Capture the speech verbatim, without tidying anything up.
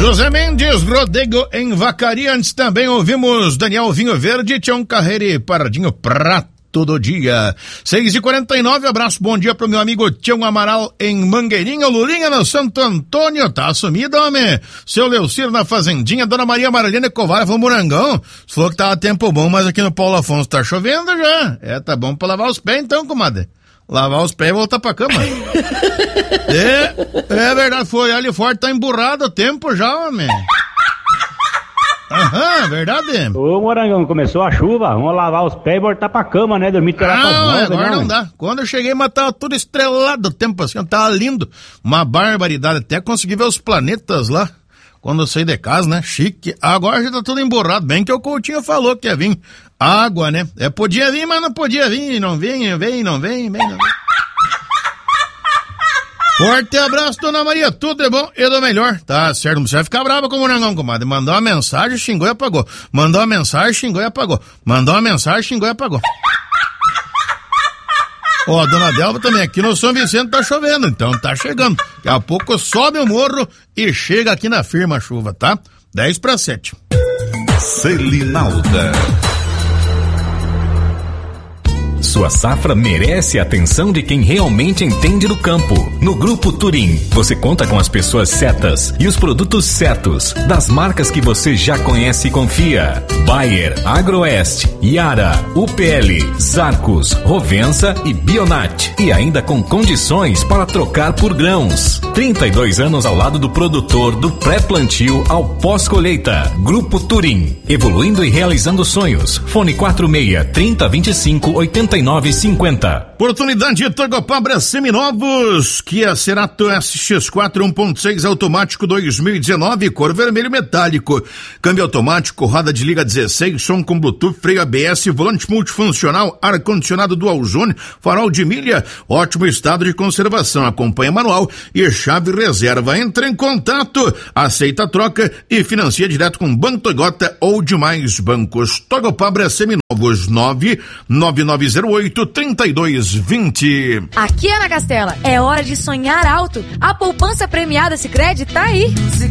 José Mendes, Rodrigo em Vacaria. Antes também ouvimos Daniel Vinho Verde, Tião Carreira e Pardinho Prato do Dia. seis e quarenta e nove, abraço, bom dia pro meu amigo Tião Amaral em Mangueirinha, Lulinha no Santo Antônio, tá assumido, homem. Seu Leucir na Fazendinha, Dona Maria Marlene Covar falou Morangão, falou que tava tempo bom, mas aqui no Paulo Afonso tá chovendo já. É, tá bom pra lavar os pés então, comadre. Lavar os pés e voltar pra cama. é, é verdade, foi ali forte, tá emburrado o tempo já, homem. Aham, verdade. Ô, Morangão, começou a chuva, vamos lavar os pés e voltar pra cama, né? Dormir tirar ah, com as mãos, agora né, não dá. Quando eu cheguei, mas tava tudo estrelado o tempo assim, tava lindo. Uma barbaridade, até consegui ver os planetas lá. Quando eu saí de casa, né? Chique. Agora já tá tudo emborrado, bem que o Coutinho falou que ia vir água, né? É, podia vir, mas não podia vir, não vem, não vem, não vem, vem, não vem. Forte abraço, Dona Maria, tudo é bom e do melhor. Tá certo, não precisa ficar brava com o Morangão, comadre. Mandou uma mensagem, xingou e apagou. Mandou uma mensagem, xingou e apagou. Mandou uma mensagem, xingou e apagou. Ó, a Dona Delva também, aqui no São Vicente tá chovendo, então tá chegando. Daqui a pouco sobe o morro e chega aqui na firma a chuva, tá? dez para sete. Selinalda. Sua safra merece a atenção de quem realmente entende do campo. No Grupo Turim, você conta com as pessoas certas e os produtos certos, das marcas que você já conhece e confia. Bayer, Agroeste, Yara, U P L, Zarcos, Rovensa e Bionat. E ainda com condições para trocar por grãos. trinta e dois anos ao lado do produtor, do pré-plantio ao pós-colheita. Grupo Turim, evoluindo e realizando sonhos. Fone quatro seis, trinta, vinte e cinco, oitenta e nove cinquenta. Oportunidade Togopabra seminovos, Kia Cerato S X quatro um ponto seis automático dois mil e dezenove, cor vermelho metálico, câmbio automático, roda de liga dezesseis, som com Bluetooth, freio A B S, volante multifuncional, ar-condicionado dual zone, farol de milha, ótimo estado de conservação, acompanha manual e chave reserva. Entra em contato, aceita a troca e financia direto com Banco Toyota ou demais bancos. Togopabra seminovos, nove nove nove zero oito, três dois dois zero. Aqui é na Castela, é hora de sonhar alto. A poupança premiada Sicredi tá aí.